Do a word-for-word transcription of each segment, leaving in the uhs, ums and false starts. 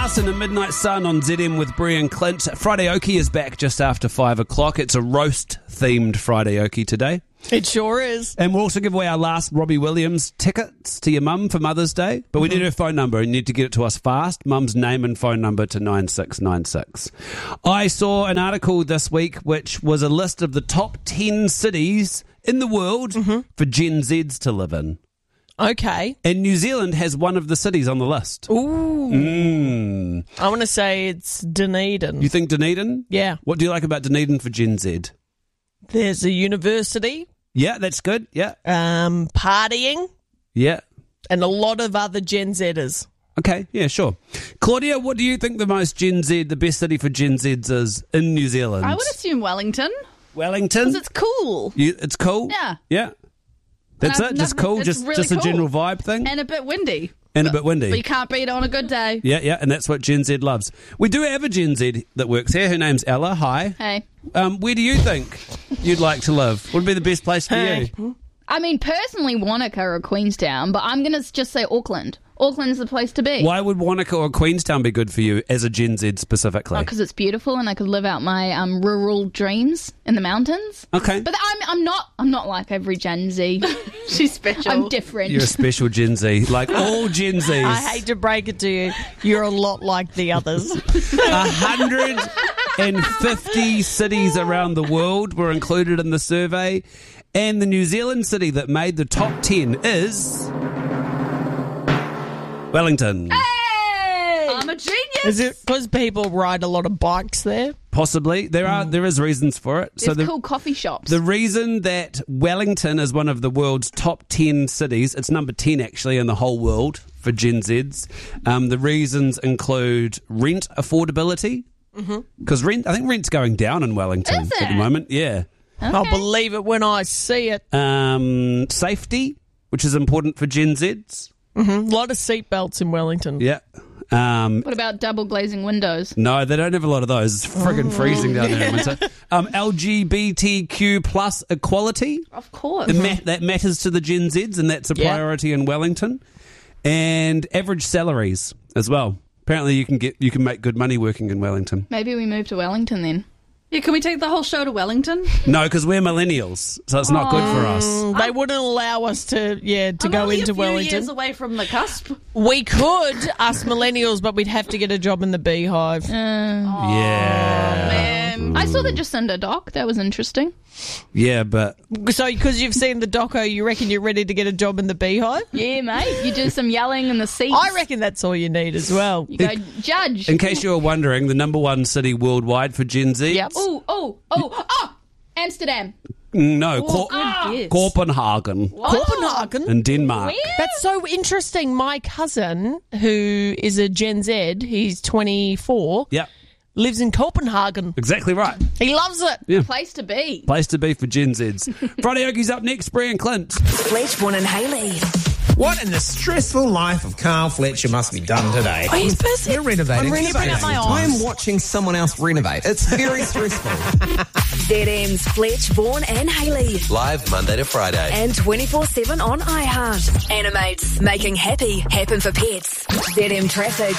Glass and a Midnight Sun on Z M with Brie and Clint. Friday Okie is back just after five o'clock. It's a roast-themed Friday Okie today. It sure is. And we'll also give away our last Robbie Williams tickets to your mum for Mother's Day. But we mm-hmm. need her phone number and you need to get it to us fast. Mum's name and phone number to nine six nine six. I saw an article this week which was a list of the top ten cities in the world mm-hmm. for Gen Zs to live in. Okay. And New Zealand has one of the cities on the list. Ooh. Mm. I want to say it's Dunedin. You think Dunedin? Yeah. What do you like about Dunedin for Gen Z? There's a university. Yeah, that's good. Yeah. Um, partying. Yeah. And a lot of other Gen Zers. Okay, yeah, sure. Claudia, what do you think the most Gen Z, the best city for Gen Zs is in New Zealand? I would assume Wellington. Wellington? Because it's cool. You, it's cool? Yeah. Yeah. That's No, it? Just nothing- cool? it's Just really just a cool. general vibe thing? And a bit windy. And a bit windy. But you can't beat it on a good day. Yeah, yeah, and that's what Gen Z loves. We do have a Gen Z that works here. Her name's Ella. Hi. Hey. Um, where do you think you'd like to live? What would be the best place for Hey. you? I mean, personally, Wanaka or Queenstown, but I'm going to just say Auckland. Auckland's the place to be. Why would Wanaka or Queenstown be good for you as a Gen Z specifically? Because it's beautiful and I could live out my um, rural dreams in the mountains. Okay. But I'm I'm not I'm not like every Gen Z. She's special. I'm different. You're a special Gen Z, like all Gen Zs. I hate to break it to you. You're a lot like the others. one hundred fifty cities around the world were included in the survey, and the New Zealand city that made the top ten is Wellington. Hey! I'm a genius. Is it because people ride a lot of bikes there? Possibly. There are there is reasons for it. There's the, cool coffee shops. The reason that Wellington is one of the world's top ten cities, it's number ten actually in the whole world for Gen Zs. Um, the reasons include rent affordability. Because mm-hmm. rent, I think rent's going down in Wellington Is at the it? moment. Yeah. Okay. I'll believe it when I see it. Um, safety, which is important for Gen Zs. Mm-hmm. A lot of seatbelts in Wellington. Yeah. Um, What about double glazing windows? no, they don't have a lot of those. It's friggin' freezing down there in winter. Um, L G B T Q plus equality. Of course. The ma- that matters to the Gen Zs, and that's a Yeah. priority in Wellington. And average salaries as well. Apparently, you can get you can make good money working in Wellington. Maybe we move to Wellington then. Yeah, can we take the whole show to Wellington? No, because we're millennials, so it's not good for us. Mm, They wouldn't allow us to, yeah, to I'm go only into a few Wellington. years away from the cusp. We could, us millennials, but we'd have to get a job in the beehive. Uh, Yeah, Man. I saw the Jacinda doc. That was interesting. yeah, but So, because you've seen the doco, you reckon you're ready to get a job in the beehive? Yeah, mate. You do some yelling in the seats. I reckon that's all you need as well. You go, judge. in case you were wondering, the number one city worldwide for Gen Z. Yep. Oh, oh, oh, oh! Amsterdam. No, Cor- Good guess. Copenhagen Copenhagen. in Denmark. Where? That's so interesting. My cousin, who is a Gen Z, he's twenty-four, Yeah, lives in Copenhagen. exactly right. He loves it. Yeah. Place to be. Place to be for Gen Zs. Friday Okies up next, Brie and Clint. Fletchborn and Hayley. What in the stressful life of Carl Fletcher must be done today? Oh, he's busy. You're renovating. I'm renovating. It's amazing. my I'm watching someone else renovate. It's very stressful. Z M's Fletchborn and Hayley. Live Monday to Friday. And twenty-four seven on iHeart. Animates. Making happy happen for pets. Z M Traffic.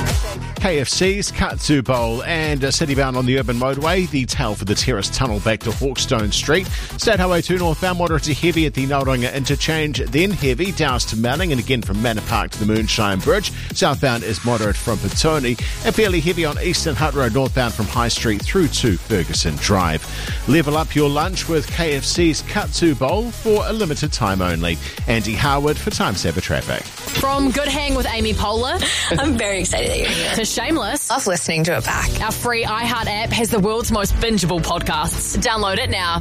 K F C's Katsu Bowl and uh, citybound on the urban motorway, the tail for the Terrace Tunnel back to Hawkstone Street. State Highway two northbound, moderate to heavy at the Nauranga interchange, then heavy down to Manning, and again from Manor Park to the Moonshine Bridge. Southbound is moderate from Petone, and fairly heavy on Eastern Hutt Road northbound from High Street through to Ferguson Drive. Level up your lunch with K F C's Katsu Bowl for a limited time only. Andy Howard for Time Saver Traffic. From Good Hang with Amy Poehler I'm very excited that you're here. to Shameless, Love listening to it back. our free iHeart app has the world's most bingeable podcasts. Download it now.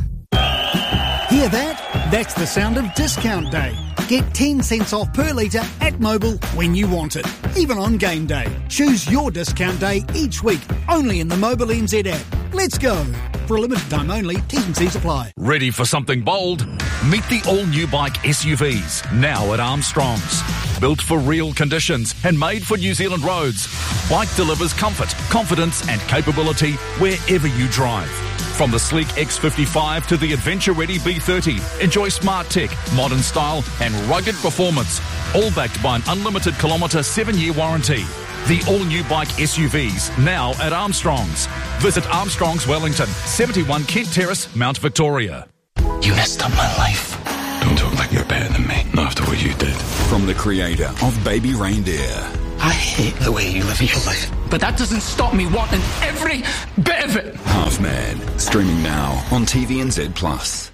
Hear that? That's the sound of discount day. Get ten cents off per litre at Mobil when you want it, even on game day. Choose your discount day each week, only in the Mobil N Z app. Let's go. For a limited time only, T's and C's apply. Ready for something bold? Meet the all-new bike S U Vs, now at Armstrong's. Built for real conditions and made for New Zealand roads. Bike delivers comfort, confidence and capability wherever you drive. From the sleek X fifty-five to the adventure-ready B thirty, enjoy smart tech, modern style and rugged performance, all backed by an unlimited kilometre seven-year warranty. The all-new bike S U Vs, now at Armstrong's. Visit Armstrong's Wellington, seventy-one Kent Terrace, Mount Victoria. You messed up my life. Don't talk like you're better than me, not after what you did. From the creator of Baby Reindeer. I hate the way you live your life, but that doesn't stop me wanting every bit of it. Half Mad, streaming now on T V N Z plus.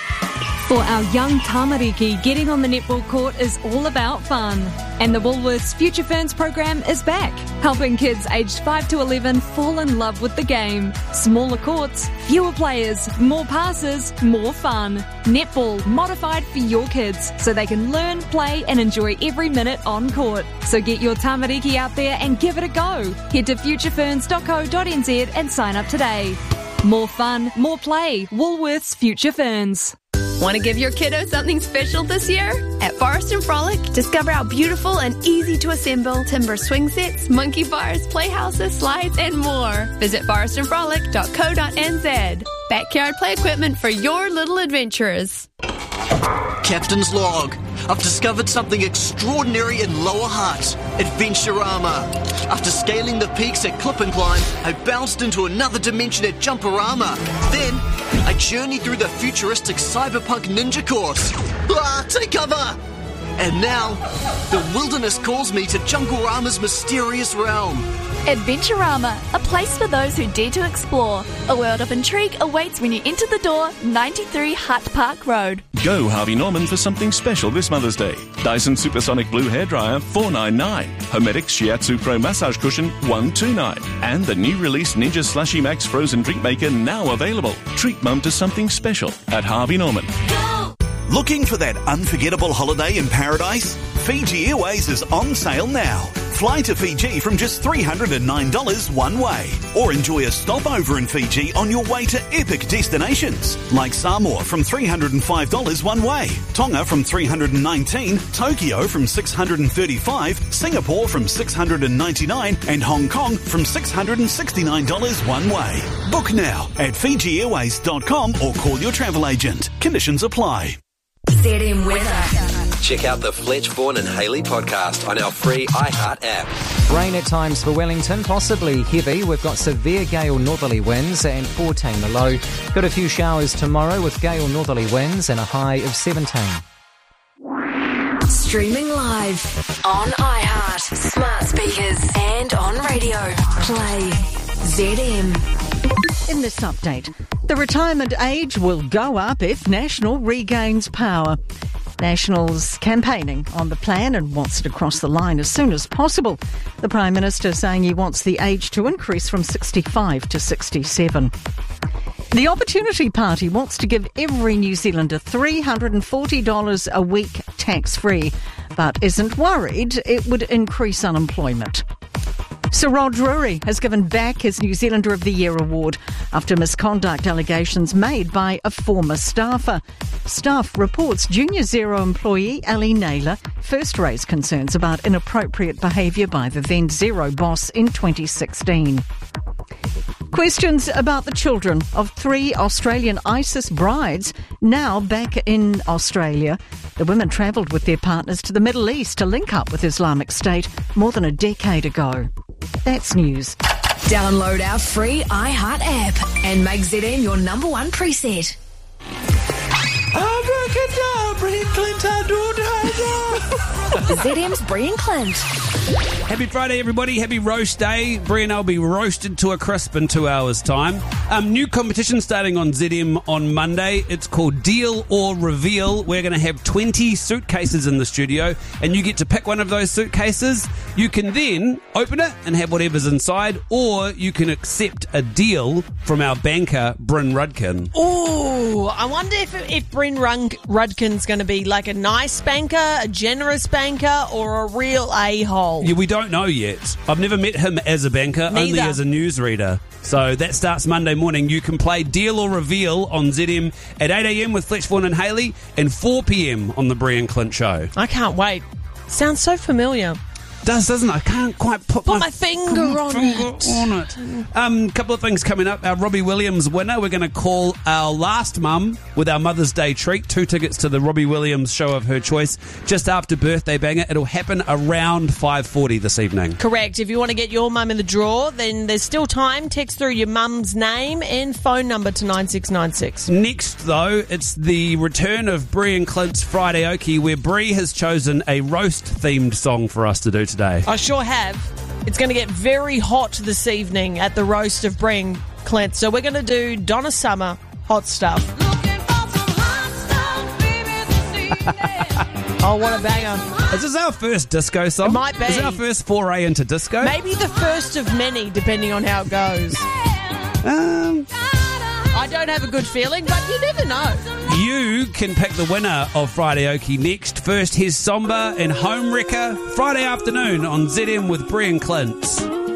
For our young tamariki, getting on the netball court is all about fun. And the Woolworths Future Ferns program is back, helping kids aged five to eleven fall in love with the game. Smaller courts, fewer players, more passes, more fun. Netball modified for your kids so they can learn, play and enjoy every minute on court. So get your tamariki out there and give it a go. Head to future ferns dot co dot n z and sign up today. More fun, more play. Woolworths Future Ferns. Want to give your kiddo something special this year? At Forest and Frolic, discover our beautiful and easy to assemble timber swing sets, monkey bars, playhouses, slides, and more. Visit forest and frolic dot co dot n z. Backyard play equipment for your little adventurers. Captain's log. I've discovered something extraordinary in Lower Hutt. Adventurama. After scaling the peaks at Clip and Climb, I bounced into another dimension at Jumperama. Then, I journeyed through the futuristic cyberpunk ninja course. Ah, take cover! And now, the wilderness calls me to Junglerama's mysterious realm. Adventurama, a place for those who dare to explore. A world of intrigue awaits when you enter the door, ninety-three Hutt Park Road. Go Harvey Norman for something special this Mother's Day. Dyson Supersonic Blue Hairdryer, four ninety-nine. Homedic Shiatsu Pro Massage Cushion, one twenty-nine. And the new release Ninja Slushy Max Frozen Drink Maker now available. Treat Mum to something special at Harvey Norman. Go! Looking for that unforgettable holiday in paradise? Fiji Airways is on sale now. Fly to Fiji from just three hundred nine dollars one way. Or enjoy a stopover in Fiji on your way to epic destinations. Like Samoa from three hundred five dollars one way. Tonga from three hundred nineteen dollars. Tokyo from six hundred thirty-five dollars. Singapore from six hundred ninety-nine dollars. And Hong Kong from six hundred sixty-nine dollars one way. Book now at fiji airways dot com or call your travel agent. Conditions apply. Z M Weather. Check out the Fletch, Vaughan and Haley podcast on our free iHeart app. Rain at times for Wellington, possibly heavy. We've got severe gale northerly winds and fourteen the low. Got a few showers tomorrow with gale northerly winds and a high of seventeen. Streaming live on iHeart, smart speakers and on radio. Play Z M. In this update, the retirement age will go up if National regains power. National's campaigning on the plan and wants it across the line as soon as possible. The Prime Minister saying he wants the age to increase from sixty-five to sixty-seven. The Opportunity Party wants to give every New Zealander three hundred forty dollars a week tax-free, but isn't worried it would increase unemployment. Sir Rod Drury has given back his New Zealander of the Year award after misconduct allegations made by a former staffer. Staff reports Junior Zero employee Ali Naylor first raised concerns about inappropriate behaviour by the then Zero boss in twenty sixteen. Questions about the children of three Australian ISIS brides now back in Australia. The women travelled with their partners to the Middle East to link up with Islamic State more than a decade ago. That's news. Download our free iHeart app and make Z M your number one preset. Z M's Brian Clint. Happy Friday, everybody. Happy roast day. Brie and I'll be roasted to a crisp in two hours' time. Um, new competition starting on Z M on Monday. It's called Deal or Reveal. We're going to have twenty suitcases in the studio, and you get to pick one of those suitcases. You can then open it and have whatever's inside, or you can accept a deal from our banker, Bryn Rudkin. Oh, I wonder if if Bryn Rung- Rudkin's going to be like a nice banker, a generous banker, or a real a-hole. Yeah, we don't know yet. I've never met him as a banker, Neither. only as a newsreader. So that starts Monday morning. You can play Deal or Reveal on Z M at eight a.m. with Fletch, Vaughan and Haley and four p.m. on the Brian Clint Show. I can't wait. Sounds so familiar. Does, doesn't it? I can't quite put, Put my, my finger my on finger it. on it. Um, couple of things coming up. Our Robbie Williams winner. We're going to call our last mum with our Mother's Day treat. Two tickets to the Robbie Williams show of her choice just after Birthday Banger. It'll happen around five forty this evening. Correct. If you want to get your mum in the draw, then there's still time. Text through your mum's name and phone number to nine six nine six. Next, though, it's the return of Brie and Clint's Friday Okie, where Brie has chosen a roast-themed song for us to do today. I sure have. It's going to get very hot this evening at the roast of Brie and Clint. So we're going to do Donna Summer, Hot Stuff. Oh, what a banger. Is this our first disco song? It might be. Is it our first foray into disco? Maybe the first of many, depending on how it goes. Um, I don't have a good feeling, but you never know. You can pick the winner of Friday Okie next. First, here's Somba and Home Wrecker, Friday afternoon on Z M with Brie and Clint.